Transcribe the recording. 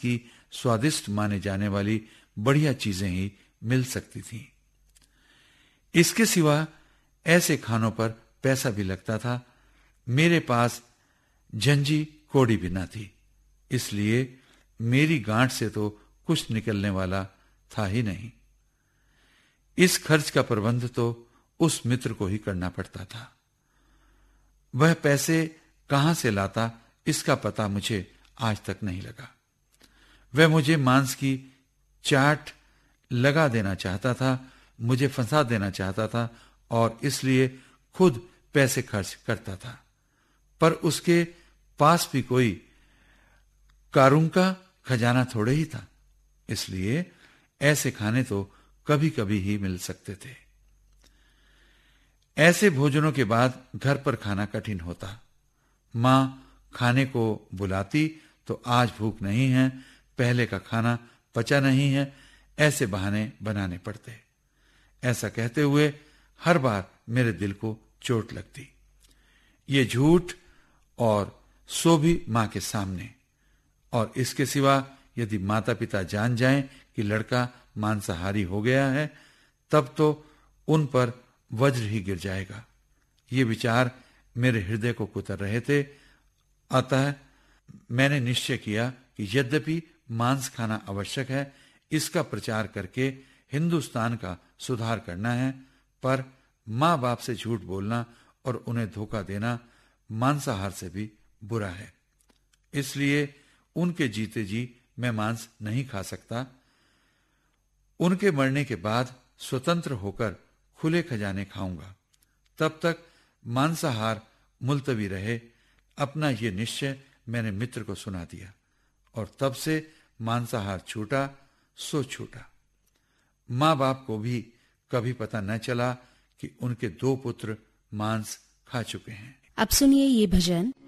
की स्वादिष्ट माने जाने वाली बढ़िया चीजें ही मिल सकती थीं। इसके सिवा ऐसे खानों पर पैसा भी लगता था। मेरे पास झंझी कोड़ी भी न थी, इसलिए मेरी गांठ से तो कुछ निकलने वाला था ही नहीं। इस खर्च का प्रबंध तो उस मित्र को ही करना पड़ता था। वह पैसे कहां से लाता, इसका पता मुझे आज तक नहीं लगा। वह मुझे मांस की चाट लगा देना चाहता था, मुझे फंसा देना चाहता था और इसलिए खुद पैसे खर्च करता था। पर उसके पास भी कोई कारूं का खजाना थोड़े ही था, इसलिए ऐसे खाने तो कभी कभी ही मिल सकते थे। ऐसे भोजनों के बाद घर पर खाना कठिन होता। मां खाने को बुलाती तो आज भूख नहीं है, पहले का खाना पचा नहीं है, ऐसे बहाने बनाने पड़ते। ऐसा कहते हुए हर बार मेरे दिल को चोट लगती। ये झूठ, और सो भी मां के सामने। और इसके सिवा यदि माता पिता जान जाएं कि लड़का मांसाहारी हो गया है, तब तो उन पर वज्र ही गिर जाएगा। ये विचार मेरे हृदय को कुतर रहे थे। अतः मैंने निश्चय किया कि यद्यपि मांस खाना आवश्यक है, इसका प्रचार करके हिंदुस्तान का सुधार करना है, पर मां बाप से झूठ बोलना और उन्हें धोखा देना मांसाहार से भी बुरा है। इसलिए उनके जीते जी मैं मांस नहीं खा सकता। उनके मरने के बाद स्वतंत्र होकर खुले खजाने खाऊंगा। तब तक मांसाहार मुलतवी रहे। अपना ये निश्चय मैंने मित्र को सुना दिया और तब से मांसाहार छूटा सो छूटा। मां बाप को भी कभी पता न चला कि उनके 2 पुत्र मांस खा चुके हैं। अब सुनिए ये भजन